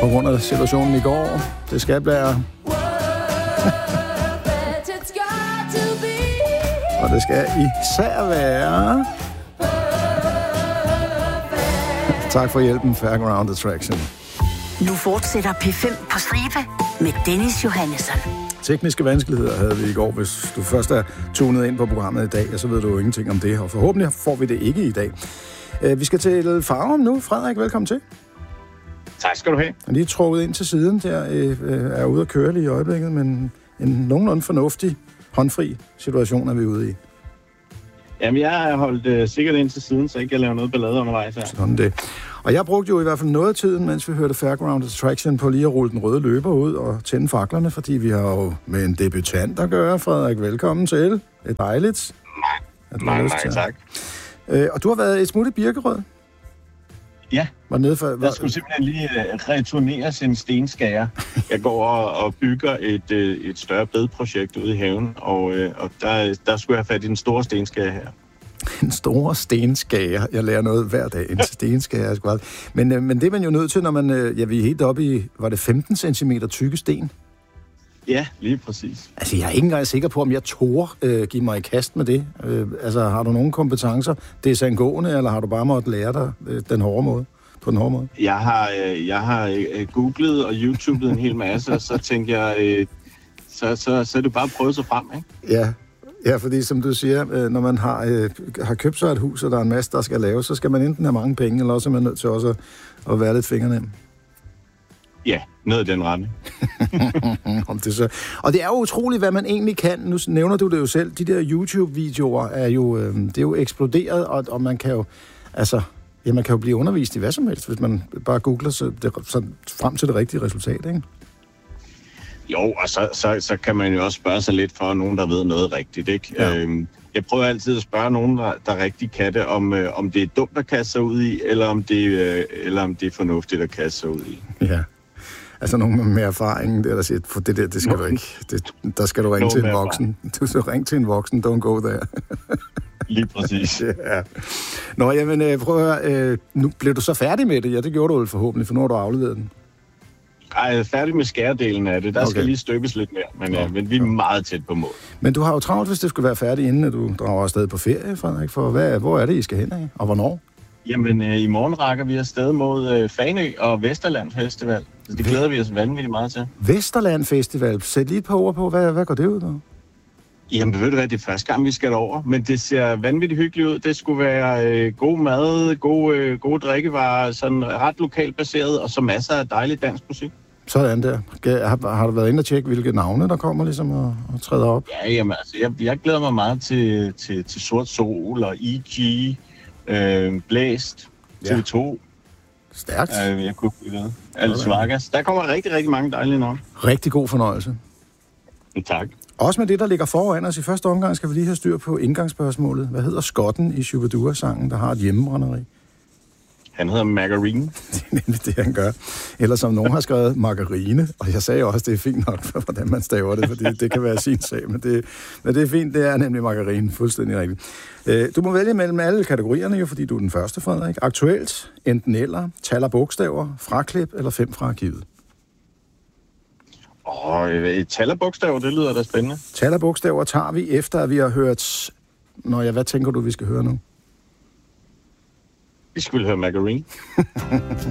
på grund af situationen i går. Det skal være... Og det skal især være... Tak for hjælpen, Fairground Attraction. Nu fortsætter P5 på stribe med Dennis Johannesson. Tekniske vanskeligheder havde vi i går. Hvis du først er tunet ind på programmet i dag, så ved du jo ingenting om det, og forhåbentlig får vi det ikke i dag. Vi skal til Farum nu. Frederik, velkommen til. Tak skal du have. Jeg er lige trukket ind til siden der, er ude at køre lige i øjeblikket, men en nogenlunde fornuftig, håndfri situation er vi ude i. Jamen, jeg har holdt sikkert ind til siden, så jeg ikke kan lave noget ballade undervejs her. Sådan det. Og jeg brugte jo i hvert fald noget af tiden, mens vi hørte Fairground Attraction, på lige at rulle den røde løber ud og tænde faklerne, fordi vi har jo med en debutant at gøre. Frederik, velkommen til. Det er dejligt. Mange tak. Og du har været et smut i Birkerød? Ja, jeg skulle simpelthen lige returnere sin stenskærer. Jeg går og bygger et større bedprojekt ude i haven, og der skulle jeg have fat i den store stenskærer her. En stor stenskærer. Jeg lærer noget hver dag. En stenskærer. Men det er man jo nødt til, når man... vi er helt oppe i... Var det 15 cm tykke sten? Ja, lige præcis. Altså, jeg er ikke engang sikker på, om jeg tør give mig i kast med det. Har du nogle kompetencer? Det er sangående, eller har du bare måttet lære dig den hårde måde? På den hårde måde? Jeg har googlet og YouTubet en hel masse, og så tænker jeg, så er det bare at prøve sig frem, ikke? Ja, fordi som du siger, når man har købt sig et hus, og der er en masse, der skal laves, så skal man enten have mange penge, eller også er man nødt til også at være lidt fingernem. Ja, noget af den rette. Og det er jo utroligt, hvad man egentlig kan. Nu nævner du det jo selv. De der YouTube-videoer er jo eksploderet, og man kan jo... man kan jo blive undervist i hvad som helst, hvis man bare googler så frem til det rigtige resultat, ikke? Jo, og så kan man jo også spørge sig lidt for nogen, der ved noget rigtigt, ikke? Ja. Jeg prøver altid at spørge nogen, der rigtig kan det, om det er dumt at kaste sig ud i, eller om det er fornuftigt at kaste sig ud i. Ja, altså nogen med erfaring, der siger, for det skal du ikke. Der skal du ringe til en voksen. Du skal ringe til en voksen, don't go there. Lige præcis. Ja. Nå, jamen prøv at høre, nu blev du så færdig med det? Ja, det gjorde du forhåbentlig, for nu har du afleveret den. Jeg er færdig med skæredelen af det. Der skal lige stykkes lidt mere, men vi er meget tæt på mål. Men du har jo travlt, hvis det skulle være færdigt, inden at du drager afsted på ferie, Frederik. For hvor er det, I skal hen af, og hvornår? Jamen, i morgen rækker vi afsted mod Fanø og Vesterland Festival. Så det glæder vi os vanvittigt meget til. Vesterland Festival. Sæt lige et par ord på, hvad går det ud på? Jamen, ved du hvad, det er første gang, vi skal derover, men det ser vanvittigt hyggeligt ud. Det skulle være god mad, gode drikkevarer, sådan ret lokalt baseret, og så masser af dejlig dansk musik. Sådan der. Har du været inde og tjekke, hvilke navne, der kommer ligesom og træder op? Ja, jamen, altså, jeg glæder mig meget til Sort Sol og E.G., Blæst, TV2. Ja. Stærkt. Jeg kunne ikke vide. Altså Vargas. Der kommer rigtig, rigtig mange dejlige navne. Rigtig god fornøjelse. Tak. Også med det, der ligger foran os i første omgang, skal vi lige have styr på indgangsspørgsmålet. Hvad hedder skotten i Shubidua-sangen, der har et hjemmebrænderi? Han hedder Margarine. Det er nemlig det, han gør. Eller som nogen har skrevet, margarine. Og jeg sagde også, det er fint nok, for hvordan man staver det, fordi det kan være sin sag. Men det er fint, det er nemlig margarine. Fuldstændig rigtigt. Du må vælge mellem alle kategorierne, jo, fordi du er den første, Frederik. Aktuelt, enten eller, tal og bogstaver, fraklip eller 5 fra arkivet. Tal og bogstaver, det lyder da spændende. Tal og bogstaver tager vi efter, at vi har hørt... hvad tænker du, vi skal høre nu? Vi skulle høre Margarine.